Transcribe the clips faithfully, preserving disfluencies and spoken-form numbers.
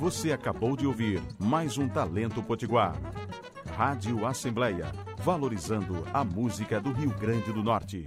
Você acabou de ouvir mais um Talento Potiguar. Rádio Assembleia, valorizando a música do Rio Grande do Norte.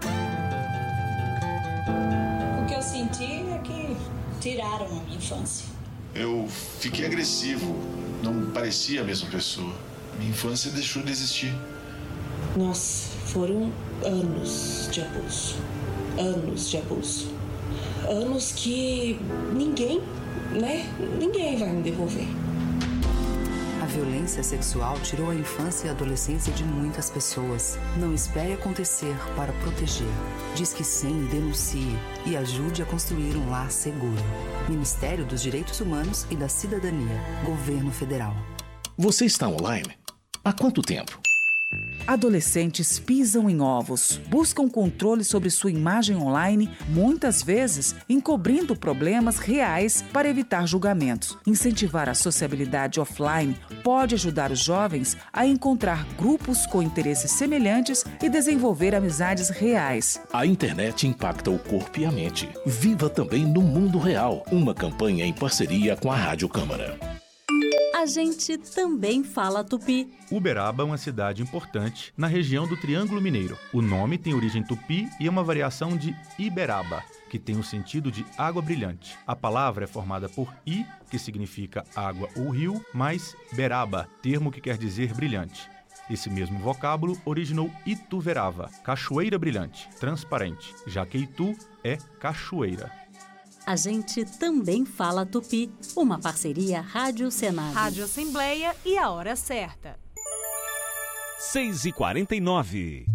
O que eu senti é que tiraram a minha infância. Eu fiquei agressivo, não parecia a mesma pessoa. Minha infância deixou de existir. Nossa, foram anos de abuso. Anos de abuso. Anos que ninguém, né? Ninguém vai me devolver. A violência sexual tirou a infância e a adolescência de muitas pessoas. Não espere acontecer para proteger. Diz que sim, denuncie e ajude a construir um lar seguro. Ministério dos Direitos Humanos e da Cidadania. Governo Federal. Você está online? Há quanto tempo? Adolescentes pisam em ovos, buscam controle sobre sua imagem online, muitas vezes encobrindo problemas reais para evitar julgamentos. Incentivar a sociabilidade offline pode ajudar os jovens a encontrar grupos com interesses semelhantes e desenvolver amizades reais. A internet impacta o corpo e a mente. Viva também no mundo real. Uma campanha em parceria com a Rádio Câmara. A gente também fala tupi. Uberaba é uma cidade importante na região do Triângulo Mineiro. O nome tem origem tupi e é uma variação de Iberaba, que tem o sentido de água brilhante. A palavra é formada por I, que significa água ou rio, mais beraba, termo que quer dizer brilhante. Esse mesmo vocábulo originou Ituverava, cachoeira brilhante, transparente, já que Itu é cachoeira. A gente também fala tupi, uma parceria Rádio Senado. Rádio Assembleia e a hora certa. seis e quarenta e nove.